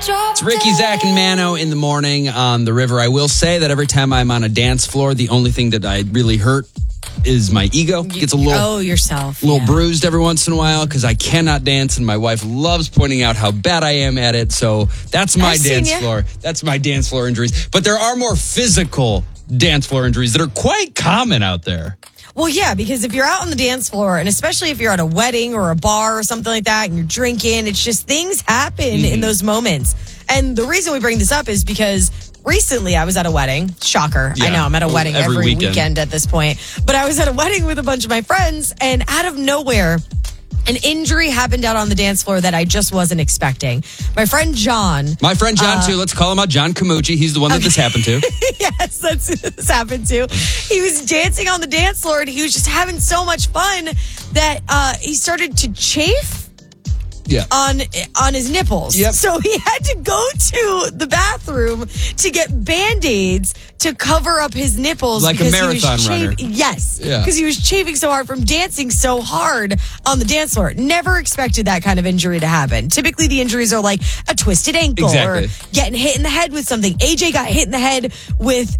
It's Ricky, Zach, and Mano in the morning on the river. I will say that every time I'm on a dance floor, the only thing that I really hurt is my ego. Gets a little, yourself, bruised every once in a while because I cannot dance, and my wife loves pointing out how bad I am at it. So that's my dance floor. That's my dance floor injuries. But there are more physical dance floor injuries that are quite common out there. Well, yeah, because if you're out on the dance floor, and especially if you're at a wedding or a bar or something like that, and you're drinking, it's just things happen in those moments. And the reason we bring this up is because recently I was at a wedding. Shocker. Yeah. I know, I'm at a wedding every weekend at this point. But I was at a wedding with a bunch of my friends, and out of nowhere, an injury happened out on the dance floor that I just wasn't expecting. My friend John. My friend John, too. Let's call him out. John Camucci. He's the one that this happened to. Yes, that's who this happened to. He was dancing on the dance floor, and he was just having so much fun that he started to chafe. Yeah. On his nipples. Yep. So he had to go to the bathroom to get Band-Aids to cover up his nipples. Like a marathon runner. Yes. Yeah. Because he was chafing so hard from dancing so hard on the dance floor. Never expected that kind of injury to happen. Typically the injuries are like a twisted ankle or getting hit in the head with something. AJ got hit in the head with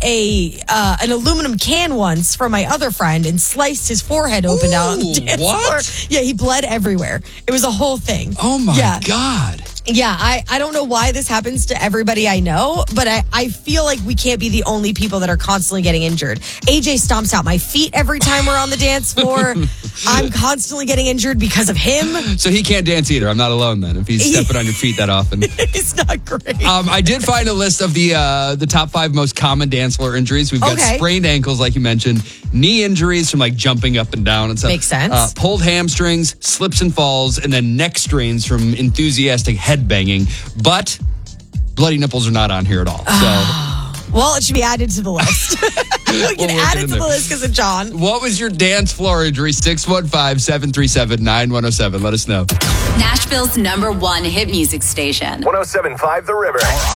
an aluminum can once from my other friend and sliced his forehead open out on the dance floor. Yeah, he bled everywhere. It was a whole thing. Oh my God. Yeah, I don't know why this happens to everybody I know, but I feel like we can't be the only people that are constantly getting injured. AJ stomps out my feet every time we're on the dance floor. I'm constantly getting injured because of him. So he can't dance either. I'm not alone then if he's stepping on your feet that often. It's not great. I did find a list of the top 5 most common dance floor injuries. We've got sprained ankles, like you mentioned, knee injuries from like jumping up and down and stuff. Makes sense. Pulled hamstrings, slips and falls, and then neck strains from enthusiastic head banging. But bloody nipples are not on here at all. So, well, it should be added to the list. We can add it to the list because of John. What was your dance floor injury? 615-737-9107. Let us know. Nashville's #1 hit music station. 107.5 The River.